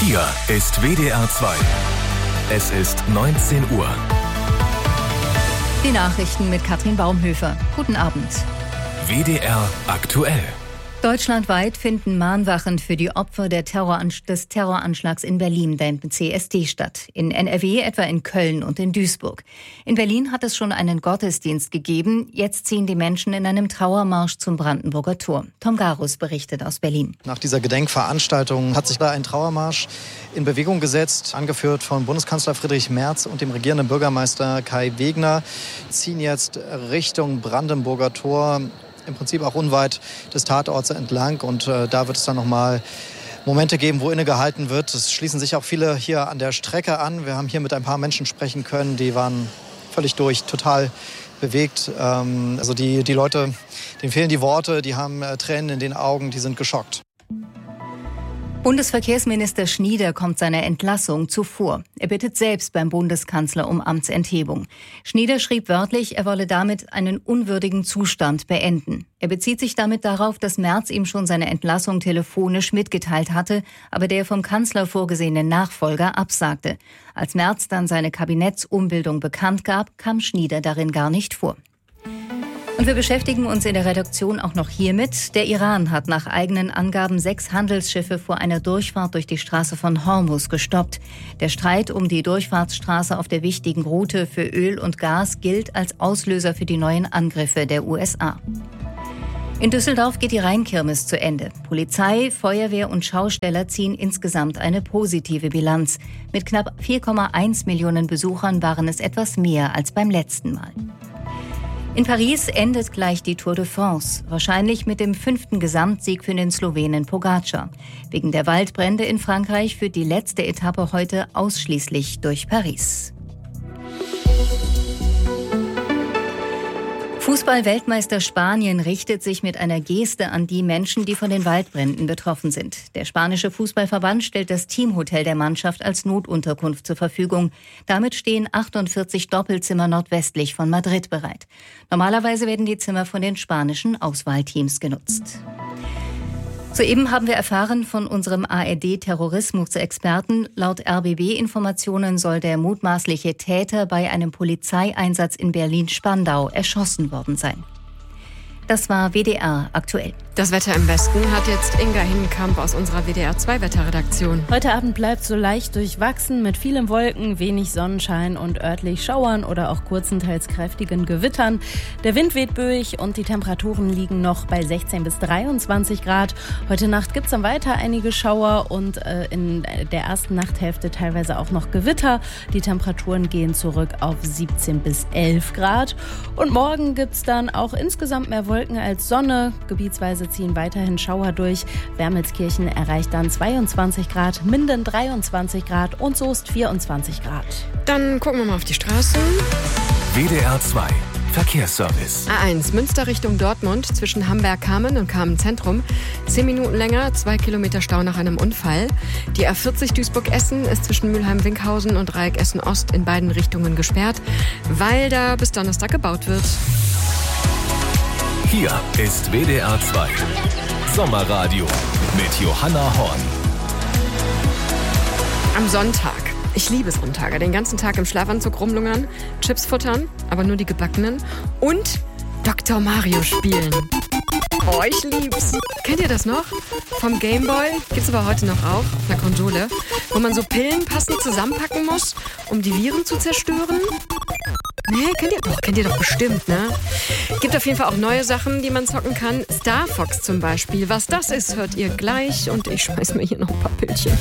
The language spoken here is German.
Hier ist WDR 2. Es ist 19 Uhr. Die Nachrichten mit Katrin Baumhöfer. Guten Abend. WDR aktuell. Deutschlandweit finden Mahnwachen für die Opfer des Terroranschlags in Berlin beim CSD statt. In NRW, etwa in Köln und in Duisburg. In Berlin hat es schon einen Gottesdienst gegeben. Jetzt ziehen die Menschen in einem Trauermarsch zum Brandenburger Tor. Tom Garus berichtet aus Berlin. Nach dieser Gedenkveranstaltung hat sich da ein Trauermarsch in Bewegung gesetzt, angeführt von Bundeskanzler Friedrich Merz und dem regierenden Bürgermeister Kai Wegner, ziehen jetzt Richtung Brandenburger Tor, im Prinzip auch unweit des Tatorts entlang. Und da wird es dann nochmal Momente geben, wo innegehalten wird. Es schließen sich auch viele hier an der Strecke an. Wir haben hier mit ein paar Menschen sprechen können, die waren völlig durch, total bewegt. Also die Leute, denen fehlen die Worte, die haben Tränen in den Augen, die sind geschockt. Bundesverkehrsminister Schnieder kommt seiner Entlassung zuvor. Er bittet selbst beim Bundeskanzler um Amtsenthebung. Schnieder schrieb wörtlich, er wolle damit einen unwürdigen Zustand beenden. Er bezieht sich damit darauf, dass Merz ihm schon seine Entlassung telefonisch mitgeteilt hatte, aber der vom Kanzler vorgesehene Nachfolger absagte. Als Merz dann seine Kabinettsumbildung bekannt gab, kam Schnieder darin gar nicht vor. Und wir beschäftigen uns in der Redaktion auch noch hiermit. Der Iran hat nach eigenen Angaben 6 Handelsschiffe vor einer Durchfahrt durch die Straße von Hormuz gestoppt. Der Streit um die Durchfahrtsstraße auf der wichtigen Route für Öl und Gas gilt als Auslöser für die neuen Angriffe der USA. In Düsseldorf geht die Rheinkirmes zu Ende. Polizei, Feuerwehr und Schausteller ziehen insgesamt eine positive Bilanz. Mit knapp 4,1 Millionen Besuchern waren es etwas mehr als beim letzten Mal. In Paris endet gleich die Tour de France, wahrscheinlich mit dem 5. Gesamtsieg für den Slowenen Pogačar. Wegen der Waldbrände in Frankreich führt die letzte Etappe heute ausschließlich durch Paris. Fußball-Weltmeister Spanien richtet sich mit einer Geste an die Menschen, die von den Waldbränden betroffen sind. Der spanische Fußballverband stellt das Teamhotel der Mannschaft als Notunterkunft zur Verfügung. Damit stehen 48 Doppelzimmer nordwestlich von Madrid bereit. Normalerweise werden die Zimmer von den spanischen Auswahlteams genutzt. Soeben haben wir erfahren von unserem ARD-Terrorismus-Experten, laut RBB-Informationen soll der mutmaßliche Täter bei einem Polizeieinsatz in Berlin-Spandau erschossen worden sein. Das war WDR aktuell. Das Wetter im Westen hat jetzt Inga Hinkamp aus unserer WDR 2 Wetterredaktion. Heute Abend bleibt so leicht durchwachsen mit vielen Wolken, wenig Sonnenschein und örtlich Schauern oder auch kurzenteils kräftigen Gewittern. Der Wind weht böig und die Temperaturen liegen noch bei 16 bis 23 Grad. Heute Nacht gibt es dann weiter einige Schauer und in der ersten Nachthälfte teilweise auch noch Gewitter. Die Temperaturen gehen zurück auf 17 bis 11 Grad. Und morgen gibt es dann auch insgesamt mehr Wolken als Sonne. Gebietsweise ziehen weiterhin Schauer durch. Wermelskirchen erreicht dann 22 Grad, Minden 23 Grad und Soest 24 Grad. Dann gucken wir mal auf die Straßen. WDR 2 Verkehrsservice. A1 Münster Richtung Dortmund zwischen Hamberg-Kamen und Kamen-Zentrum. 10 Minuten länger, 2 Kilometer Stau nach einem Unfall. Die A40 Duisburg-Essen ist zwischen Mülheim-Winkhausen und Dreieck Essen-Ost in beiden Richtungen gesperrt, weil da bis Donnerstag gebaut wird. Hier ist WDR 2 Sommerradio mit Johanna Horn. Am Sonntag. Ich liebe Sonntage. Den ganzen Tag im Schlafanzug rumlungern, Chips futtern, aber nur die gebackenen und Dr. Mario spielen. Oh, ich lieb's. Kennt ihr das noch? Vom Gameboy gibt's aber heute noch auch auf einer Konsole, wo man so Pillen passend zusammenpacken muss, um die Viren zu zerstören. Nee, kennt ihr doch bestimmt, ne? Gibt auf jeden Fall auch neue Sachen, die man zocken kann. Star Fox zum Beispiel. Was das ist, hört ihr gleich und ich schmeiß mir hier noch ein paar Pillchen.